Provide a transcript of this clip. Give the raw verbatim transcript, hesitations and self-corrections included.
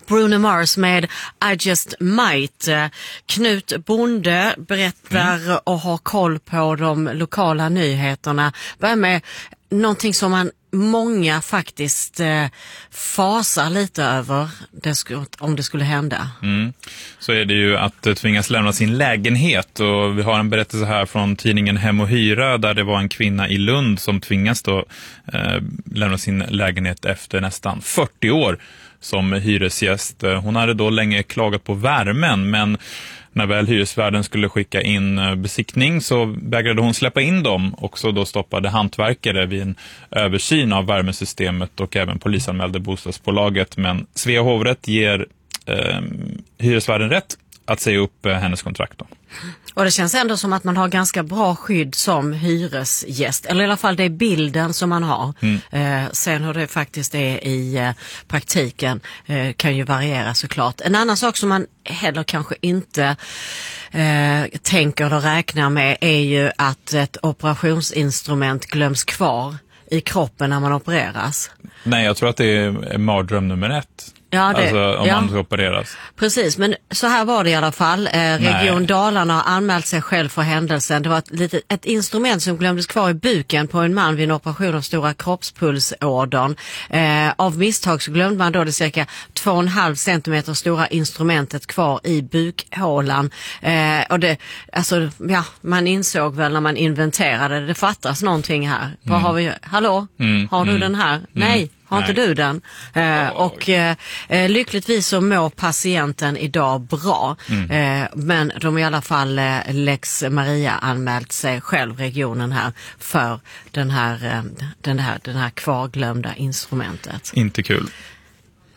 Bruno Mars med I Just Might. Knut Bonde berättar mm. och har koll på de lokala nyheterna. Börjar med någonting som man många faktiskt eh, fasar lite över det skulle, om det skulle hända. Mm. Så är det ju att eh, tvingas lämna sin lägenhet, och vi har en berättelse här från tidningen Hem och Hyra där det var en kvinna i Lund som tvingas då eh, lämna sin lägenhet efter nästan fyrtio år som hyresgäst. Hon hade då länge klagat på värmen, men när väl hyresvärden skulle skicka in besiktning så vägrade hon släppa in dem, och så då stoppade hantverkare vid en översyn av värmesystemet och även polisanmälde bostadsbolaget. Men Svea hovrätt ger eh, hyresvärden rätt att säga upp eh, hennes kontrakt då. Och det känns ändå som att man har ganska bra skydd som hyresgäst. Eller i alla fall det är bilden som man har. Mm. Eh, sen hur det faktiskt är i eh, praktiken eh, kan ju variera såklart. En annan sak som man heller kanske inte eh, tänker eller räknar med är ju att ett operationsinstrument glöms kvar i kroppen när man opereras. Nej, jag tror att det är mardröm nummer ett. Ja, det, alltså om ja. man ska opereras. Precis, men så här var det i alla fall. Eh, Region Nej. Dalarna har anmält sig själv för händelsen. Det var ett, litet, ett instrument som glömdes kvar i buken på en man vid en operation av stora kroppspulsådern. Eh, av misstag så glömde man då det cirka två och en halv centimeter stora instrumentet kvar i bukhålan. Eh, och det, alltså, ja, man insåg väl när man inventerade, det fattas någonting här. Mm. Vad har vi? Hallå? Mm. Har du mm. den här? Mm. Nej. Har inte du den? Eh, och eh, lyckligtvis så mår patienten idag bra. Mm. Eh, men de i alla fall eh, Lex Maria anmält sig själv, regionen här, för den här, eh, den här, den här kvarglömda instrumentet. Inte kul.